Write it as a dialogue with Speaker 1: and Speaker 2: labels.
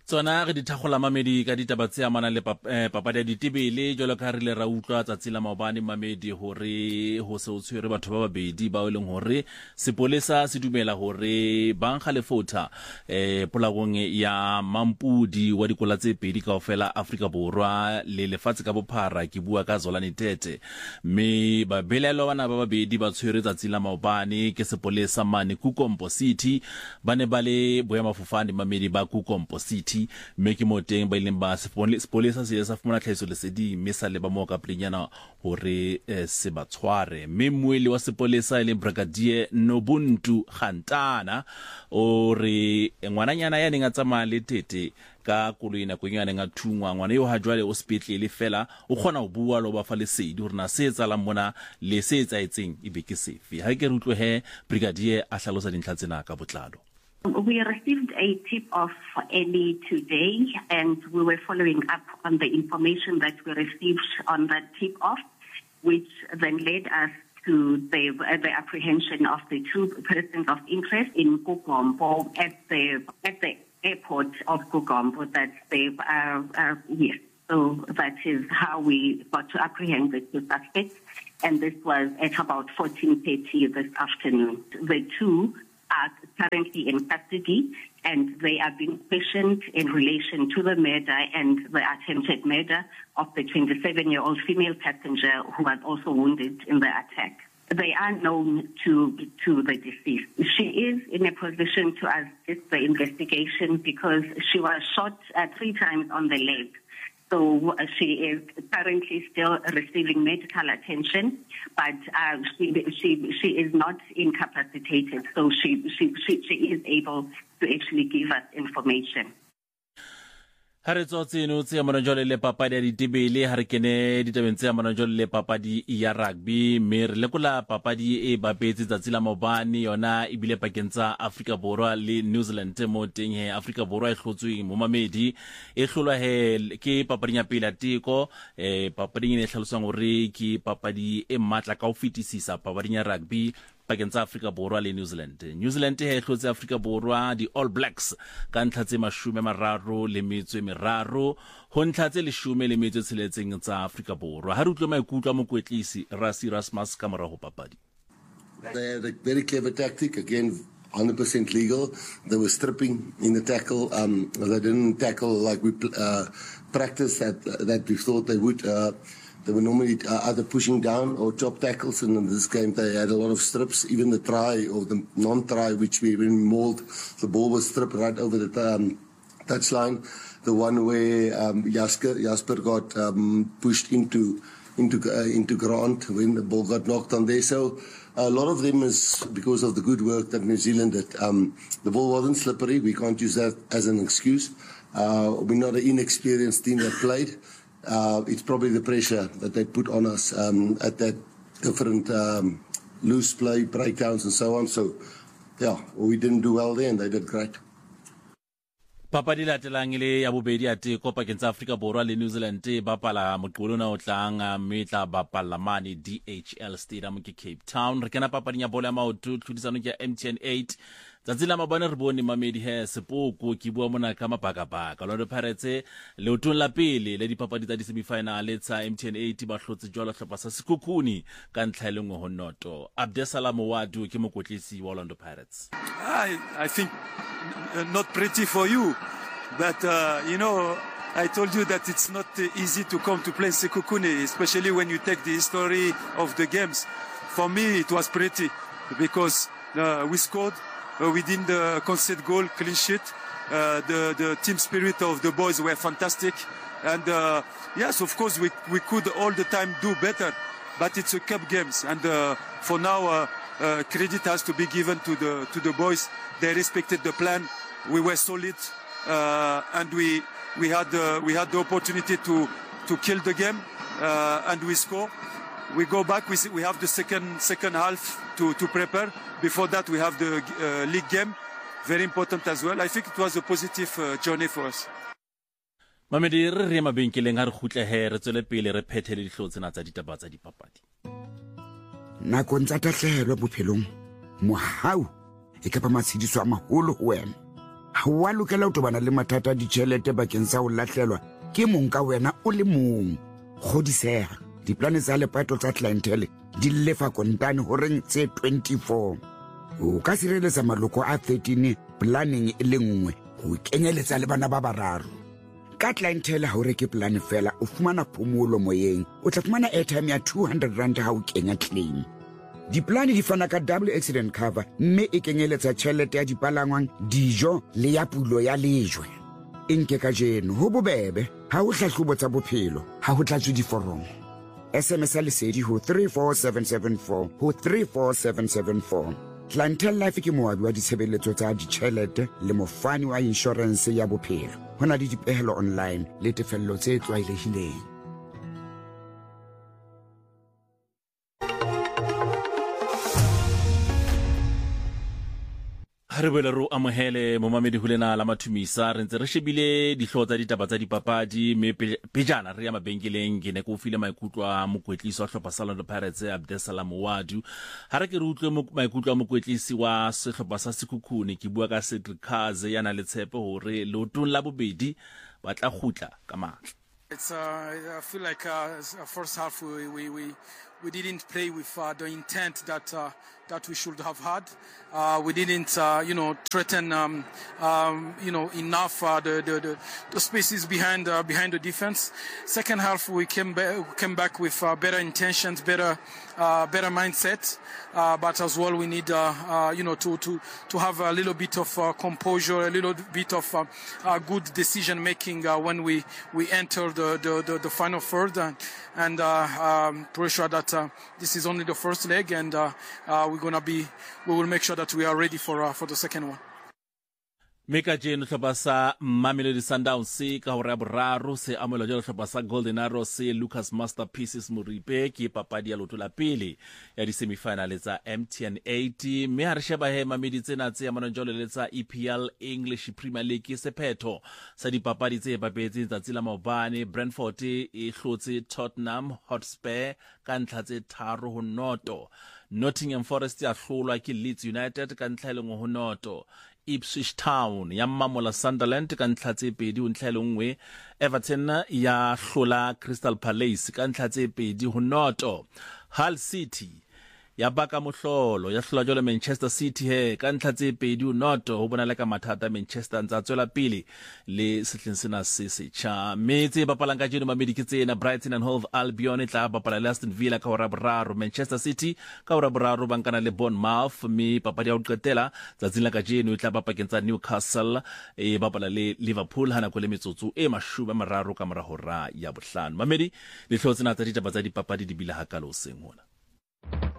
Speaker 1: Tsona re di thagola mamedi ka ditaba tse amana le papadi ya ditebele jalo ka re le ra utlwa tsatsi la maobane mamedi hore ho se o tshwere batho ba babedi ba o leng hore sepolesa se dumela hore ba nkga lefotha polagong ya Mampudi wa dikola tse pedi kaofela Afrika Borwa le lefatshe ka bophara ke bua ka Zolani Tete mme ba belelo bana ba babedi ba tshwere tsatsi la maobane ke sepolesa mane Kukompo City ba ne ba le boemafofane mamedi ba Kukompo City mme ke moteng ba ileng ba sepolesa se sa fumana tlhaiso lesedi mme sa le ba mo ka plenyana hore se ba tshware mme moeli wa sepolesa ile Brigadier Nobuntu Khantana o re ngwananyana ya neng a tsamaya le Tete ka koloina go nyane nga thungwa ngwana yo ha jwale o sepetlele fela o khona go bua lo ba fa lesedi hore na se etsalang mona le se etsaetseng e be ke sefe ha ke re utlwe he Brigadier a hlalosa dintlha tsena ka botlalo.
Speaker 2: We received a tip-off early today, and we were following up on the information that we received on that tip-off, which then led us to the apprehension of the two persons of interest in Kukompo at the airport of Kukompo. That they yes. So that is how we got to apprehend the two suspects, and this was at about 14:30 this afternoon. The two are currently in custody, and they are being questioned in relation to the murder and the attempted murder of the 27-year-old female passenger who was also wounded in the attack. They are known to the deceased. She is in a position to assist the investigation because she was shot 3 times on the leg. So she is currently still receiving medical attention, but she is not incapacitated. So she is able to actually give us information.
Speaker 1: Ha re tsotse no tse amana jole le papadi ya ditebele ha re kene ditabeng tse amana jole le papadi ya rugby mme re lekola papadi e bapetse tsatsi la maobane yona e bile pakeng tsa Afrika Borwa le New Zealand mo teng he Afrika Borwa e hlotsweng mo mamedi e hlolwa he ke papadi ya pele teko papadi e hlalosang hore ke papadi e matla ka ho fetisisa papadi ya rugby pakeng tsa Afrika Borwa le New Zealand. New Zealand he hlotse Afrika Borwa di All Blacks ka ntlha tse 30 ho ntlha tse 16 tsa Afrika Borwa. Ha re utlwe maikutlo mo kwetlisi Rassie Erasmus ka mora ho papadi.
Speaker 3: They had a very clever tactic, again 100% legal. They were stripping in the tackle. They didn't tackle like we practiced that we thought they would. They were normally either pushing down or chop tackles, and in this game they had a lot of strips. Even the try or the non-try, which we mauled, the ball was stripped right over the touchline. The one where Jasper got pushed into Grant when the ball got knocked on there. So a lot of them is because of the good work that New Zealand did. The ball wasn't slippery. We can't use that as an excuse. We're not an inexperienced team that played. It's probably the pressure that they put on us at that different loose play, breakdowns and so on. So, yeah, we didn't do well there and they did great.
Speaker 1: Papadi latelang ile ya bobedi a teko pakeng tsa Afrika Borwa le New Zealand ba pala moqolona o tlang metla ba palamane DHL Stadium ke Cape Town. Re kena papading ya bola ya maoto tlhodisano ke MTN 8 tsatsi la mabane re bone mamedi he sepoko ke bua mona ka mapakapaka Orlando Pirates leotong la pele le dipapadi tsa di semifinal tsa MTN 8 ba hlotse jwalo hlapa sa Sekhukhune ka ntlha le ho noto. Abdesalam Wadu ke mokotlisi wa Orlando Pirates.
Speaker 4: I think not pretty for you, but you know, I told you that it's not easy to come to play Sekhukhune, especially when you take the history of the games. For me, it was pretty because we scored. We didn't concede goal, clean sheet. The team spirit of the boys were fantastic. And yes, of course, we could all the time do better. But it's a cup games. And for now, credit has to be given to the boys. They respected the plan. We were solid. And we had the opportunity to kill the game. And we score. We go back. We have the second half to prepare. Before that, we have the league game, very important as well. I think it was a positive journey for us.
Speaker 1: Mamedi re mabenkeleng ha re khutle he re tswele pele re phethele dihlotsena tsa ditaba tsa dipapadi.
Speaker 5: Nakong tsa tahlehelo bophelong mohau e ka ba matshidiso a maholo ho wena. ha wa lokela ho tobana le mathata ditjhelete bakeng sa ho lahlelwa ke mong ka wena o le mong. Kgodiseha, diplane tsa lepato tsa clientele di lefa kontane horeng tse 24. O ka sireletsa maloko a 13 planning e le nngwe ho kenyeletsa le bana ba bararo. Ka clientele ha o reke plan fela o fumana phomolo moyeng, o tla fumana airtime ya 200 rand ha o kenya claim. Diplane di fana ka double accident cover mme e kenyeletsa tjhelete ya dipalangwang, dijo le ya pulo ya lejwe. Nke ka jeno ho bobebe ha o hlahlobo tsa bophelo ha ho tlatswe diforomo. SMS lesedi ho 34774 ho 34774. Clientele Life ke moabi wa ditshebeletso tsa ditjhelete le mofani wa insurance ya bophelo. Hona le dipehelo online le tefello tse tlwaelehileng.
Speaker 1: re boele ro amohele momamedi hulena la mathumisa re ntse re shebile dihlooho tsa ditaba tsa dipapadi mme pejana re ya mabenkeleng ke ne ke o file maikutlo a mokwetlisi wa hlopha sa Orlando Pirates Abdesalam Wadu. Ha re ke re utlwe maikutlo a mokwetlisi wa sehlopha sa Sekhukhune ke bua ka Cedric Kaze yana le tshepe hore leotong la bobedi ba tla khutla ka matla.
Speaker 6: It's I feel like first half we didn't play with the intent that we should have had. We didn't threaten enough the spaces behind the defense. Second half we came back with better intentions, better mindset, but as well we need to have a little bit of composure, a little bit of good decision making when we enter the final third, and pretty sure that this is only the first leg, and we will make sure that we are ready for the second one.
Speaker 1: Meka jeno hlopha sa Mamelodi Sundowns ka hore ya boraro se amohela jalo hlopha sa Golden Arrows Lucas Masterpieces Moripe ke papadi ya loto la pele ya di semifinal tsa MTN 80 mme ha re sheba he mamedi tsena tse ya manojolo le tsa EPL English Premier League sephetho sa dipapadi tse papetse tsatsi la maobane. Brentford e hlotse Tottenham Hotspur ka ntlha tse 3-0. Nottingham Forest ya hlolwa ke Leeds United ka ntlha le 1-0. Ipswich Town ya mamola Sunderland ka ntlha tse 2-1. Everton ya hlola Crystal Palace ka ntlha tse 2-0. Hull City ya baka mohlolo ya hlola jole Manchester City he ka ntlha tse 2-0. ho bona le ka mathata Manchester ntsa tswela pele le sehleng sena se setjha. Metse bapalang ka jeno mamedi ke tsena Brighton and Hove Albion tla bapala le Aston Villa ka hora boraro. Manchester City ka hora boraro bankana le Bournemouth mme papadi ya ho qetela tsatsing la ka jeno tla bapakeng tsa Newcastle e bapala le Liverpool hana ko le metsotso e 30 ka mora hora ya bohlano. Mamedi le hlotsena tsa ditaba tsa dipapadi di bila hakalo seng hona.